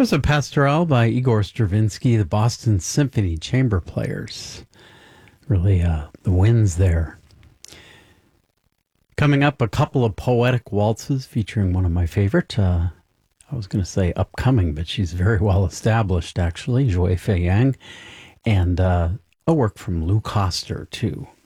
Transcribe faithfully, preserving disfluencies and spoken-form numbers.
was a pastoral by Igor Stravinsky, the Boston Symphony Chamber Players. Really, uh, the winds there. Coming up, a couple of poetic waltzes featuring one of my favorite, uh, I was going to say upcoming, but she's very well established, actually, Joy Fei Yang, and uh, a work from Lou Koster, too.